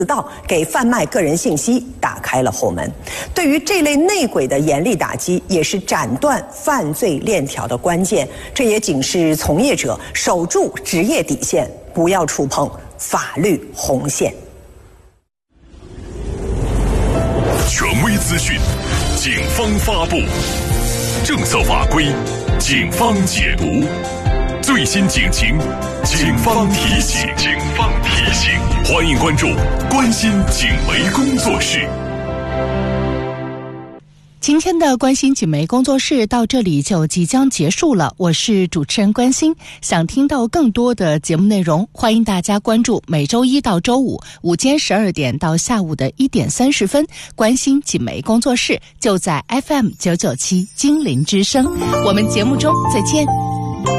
道给贩卖个人信息打开了后门。对于这类内鬼的严厉打击，也是斩断犯罪链条的关键。这也警示从业者守住职业底线，不要触碰法律红线。 权威资讯，警方发布；政策法规，警方解读；最新警情，警方提醒。欢迎关注关心警媒工作室。 今天的关心警媒工作室到这里就即将结束了，我是主持人关心。想听到更多的节目内容，欢迎大家关注每周一到周五午间12点到下午的1点30分，关心警媒工作室就在 FM 997金陵之声。我们节目中再见。